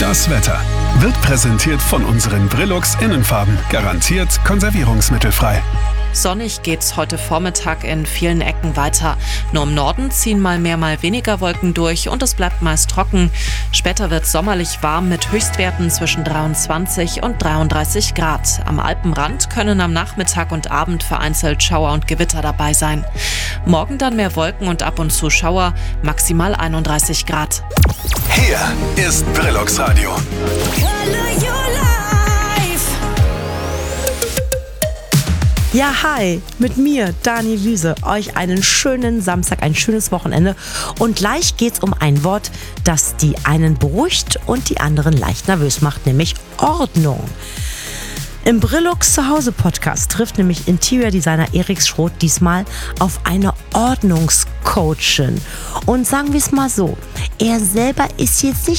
Das Wetter wird präsentiert von unseren Brilux Innenfarben. Garantiert konservierungsmittelfrei. Sonnig geht's heute Vormittag in vielen Ecken weiter. Nur im Norden ziehen mal mehr, mal weniger Wolken durch und es bleibt meist trocken. Später wird sommerlich warm mit Höchstwerten zwischen 23 und 33 Grad. Am Alpenrand können am Nachmittag und Abend vereinzelt Schauer und Gewitter dabei sein. Morgen dann mehr Wolken und ab und zu Schauer, maximal 31 Grad. Hier ist Brilux Radio. Ja, hi, mit mir, Dani Wiese, euch einen schönen Samstag, ein schönes Wochenende. Und gleich geht's um ein Wort, das die einen beruhigt und die anderen leicht nervös macht, nämlich Ordnung. Im Brilux Zuhause Podcast trifft nämlich Interior-Designer Erik Schroth diesmal auf eine Ordnungscoachin. Und sagen wir es mal so, er selber ist jetzt nicht